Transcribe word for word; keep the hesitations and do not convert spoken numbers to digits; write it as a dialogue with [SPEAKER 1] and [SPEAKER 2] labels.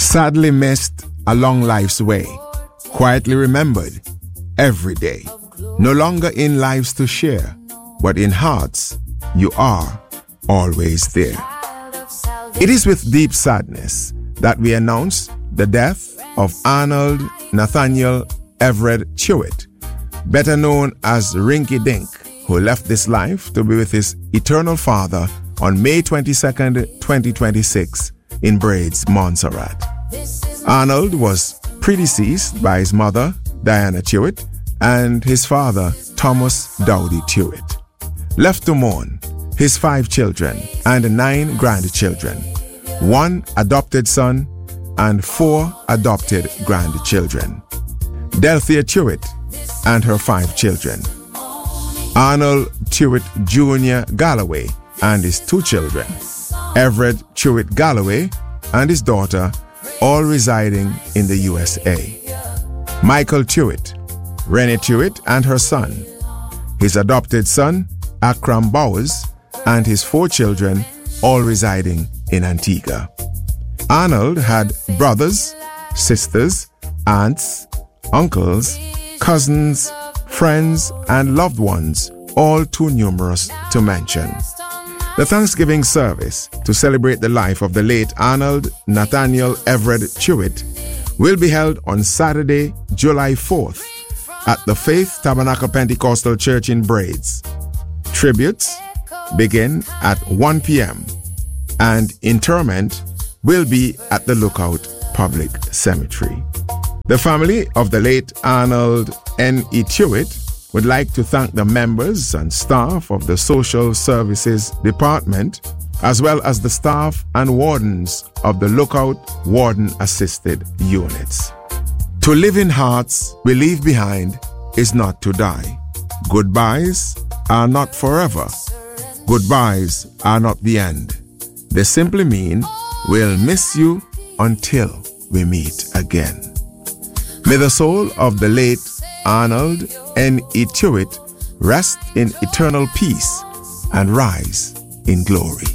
[SPEAKER 1] Sadly missed along life's way, quietly remembered every day. No longer in lives to share, but in hearts you are always there. It is with deep sadness that we announce the death of Arnold Nathaniel Everett Tuitt, better known as Rinky Dink, who left this life to be with his eternal father on May twenty-second, twenty twenty-six in Braids, Montserrat. Arnold was predeceased by his mother, Diana Tuitt, and his father, Thomas Dowdy Tuitt. Left to mourn, his five children and nine grandchildren, one adopted son and four adopted grandchildren. Delthea Tuitt and her five children. Arnold Tuitt Junior Galloway and his two children. Everett Tuitt Galloway and his daughter, all residing in the U S A. Michael Tuitt, Renee Tuitt and her son, his adopted son, Akram Bowers, and his four children, all residing in Antigua. Arnold had brothers, sisters, aunts, uncles, cousins, friends, and loved ones, all too numerous to mention. The Thanksgiving service to celebrate the life of the late Arnold Nathaniel Everett Tuitt will be held on Saturday, July fourth at the Faith Tabernacle Pentecostal Church in Braids. Tributes begin at one p.m. and interment will be at the Lookout Public Cemetery. The family of the late Arnold N E Tuitt would like to thank the members and staff of the Social Services Department, as well as the staff and wardens of the Lookout Warden-assisted units. To live in hearts we leave behind is not to die. Goodbyes are not forever. Goodbyes are not the end. They simply mean we'll miss you until we meet again. May the soul of the late Arnold N E Tuitt rest in eternal peace and rise in glory.